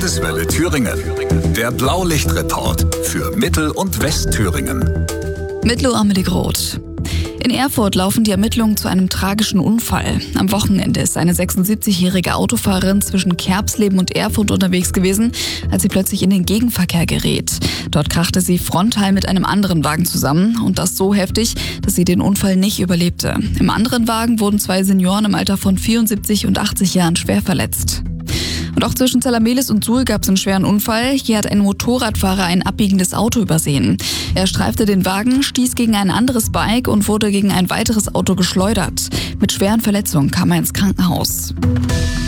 Landeswelle Thüringen. Der Blaulichtreport für Mittel- und Westthüringen. Mit Lo Amelie Groth. In Erfurt laufen die Ermittlungen zu einem tragischen Unfall. Am Wochenende ist eine 76-jährige Autofahrerin zwischen Kerbsleben und Erfurt unterwegs gewesen, als sie plötzlich in den Gegenverkehr gerät. Dort krachte sie frontal mit einem anderen Wagen zusammen und das so heftig, dass sie den Unfall nicht überlebte. Im anderen Wagen wurden 2 Senioren im Alter von 74 und 80 Jahren schwer verletzt. Und auch zwischen Zella-Mehlis und Suhl gab es einen schweren Unfall. Hier hat ein Motorradfahrer ein abbiegendes Auto übersehen. Er streifte den Wagen, stieß gegen ein anderes Bike und wurde gegen ein weiteres Auto geschleudert. Mit schweren Verletzungen kam er ins Krankenhaus.